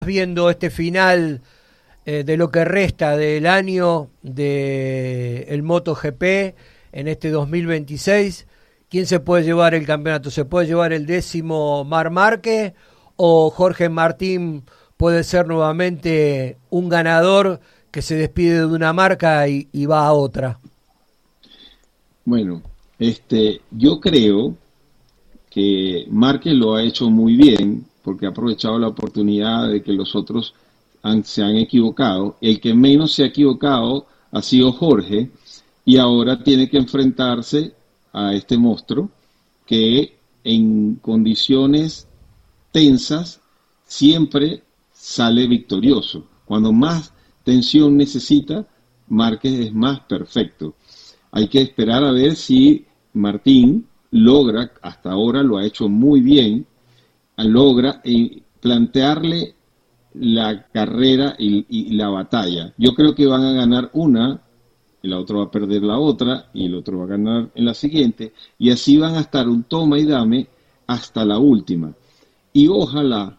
Viendo este final de lo que resta del año del MotoGP en este 2026, ¿quién se puede llevar el campeonato? ¿Se puede llevar el 10º Marc Márquez o Jorge Martín puede ser nuevamente un ganador que se despide de una marca y va a otra? Bueno, yo creo que Márquez lo ha hecho muy bien porque ha aprovechado la oportunidad de que los otros se han equivocado. El que menos se ha equivocado ha sido Jorge y ahora tiene que enfrentarse a este monstruo que en condiciones tensas siempre sale victorioso. Cuando más tensión necesita, Márquez es más perfecto. Hay que esperar a ver si Martín logra, hasta ahora lo ha hecho muy bien, logra plantearle la carrera y la batalla. Yo creo que van a ganar una, el otro va a perder la otra, y el otro va a ganar en la siguiente, y así van a estar un toma y dame hasta la última. Y ojalá,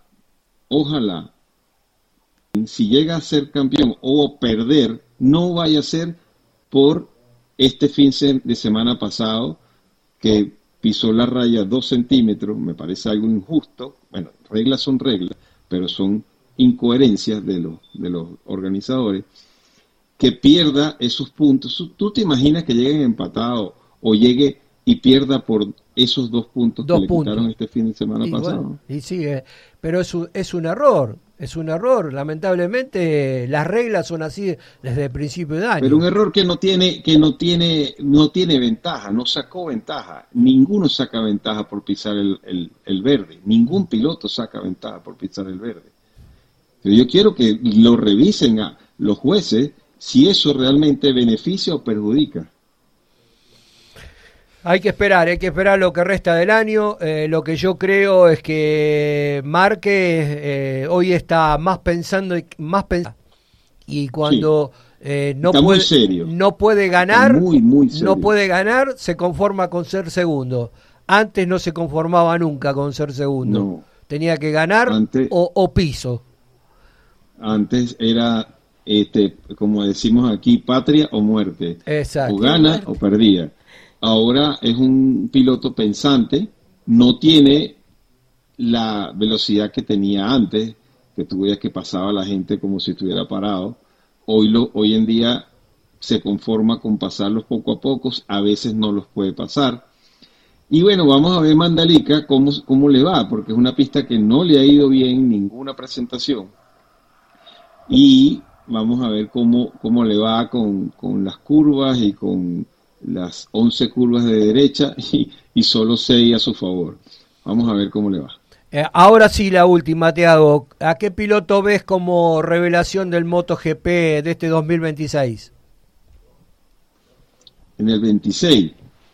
si llega a ser campeón o perder, no vaya a ser por este fin de semana pasado, que pisó la raya 2 centímetros, me parece algo injusto. Bueno, reglas son reglas, pero son incoherencias de los organizadores, que pierda esos puntos. ¿Tú te imaginas que lleguen empatados o llegue y pierda por esos 2 puntos que le quitaron este fin de semana pasado? Bueno, y sigue, pero es un error. Es un error, lamentablemente las reglas son así desde el principio de año. Pero un error que no tiene ventaja, no sacó ventaja. Ninguno saca ventaja por pisar el verde. Ningún piloto saca ventaja por pisar el verde. Pero yo quiero que lo revisen a los jueces si eso realmente beneficia o perjudica. Hay que esperar lo que resta del año. Lo que yo creo es que Márquez hoy está más pensando y cuando no puede ganar, no puede ganar, se conforma con ser segundo. Antes no se conformaba nunca con ser segundo. No. Tenía que ganar o piso. Antes era, como decimos aquí, patria o muerte. Exacto. O gana o perdía. Ahora es un piloto pensante, no tiene la velocidad que tenía antes, que tú veías que pasaba la gente como si estuviera parado. Hoy en día se conforma con pasarlos poco a poco, a veces no los puede pasar. Y bueno, vamos a ver Mandalika cómo le va, porque es una pista que no le ha ido bien ninguna presentación. Y vamos a ver cómo le va con las curvas y con las 11 curvas de derecha y solo 6 a su favor. Vamos a ver cómo le va. Ahora sí, la última te hago. ¿A qué piloto ves como revelación del MotoGP de este 2026? En el 26.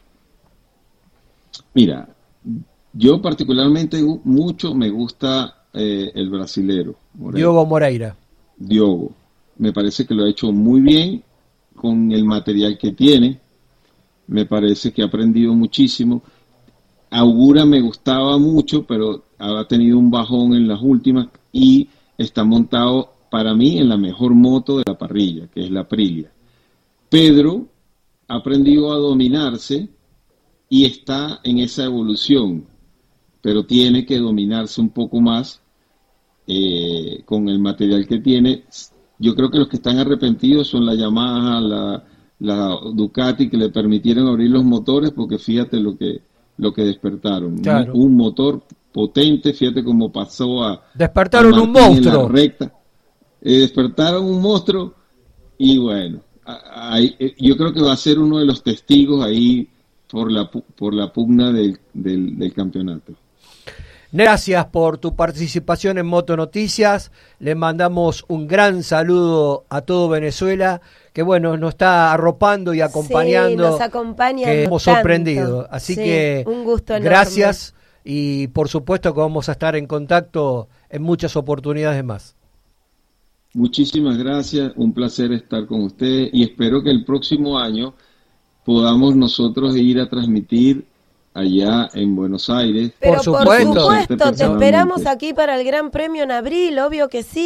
Mira, yo particularmente mucho me gusta el brasilero. Diogo Moreira. Diogo. Me parece que lo ha hecho muy bien con el material que tiene. Me parece que ha aprendido muchísimo. Augura me gustaba mucho, pero ha tenido un bajón en las últimas y está montado para mí en la mejor moto de la parrilla, que es la Aprilia. Pedro ha aprendido a dominarse y está en esa evolución, pero tiene que dominarse un poco más con el material que tiene. Yo creo que los que están arrepentidos son la Yamaha, la Ducati, que le permitieron abrir los motores, porque fíjate lo que despertaron. Claro. Un motor potente, fíjate cómo pasó despertaron un monstruo. En la recta. Despertaron un monstruo y bueno, yo creo que va a ser uno de los testigos ahí por la pugna del campeonato. Gracias por tu participación en Moto Noticias. Le mandamos un gran saludo a todo Venezuela, que bueno, nos está arropando y acompañando. Sí, nos acompaña. Que hemos sorprendido. Así que un gusto enorme. Gracias y por supuesto que vamos a estar en contacto en muchas oportunidades más. Muchísimas gracias, un placer estar con ustedes y espero que el próximo año podamos nosotros ir a transmitir allá en Buenos Aires. Pero por supuesto, te esperamos aquí para el Gran Premio en abril, obvio que sí.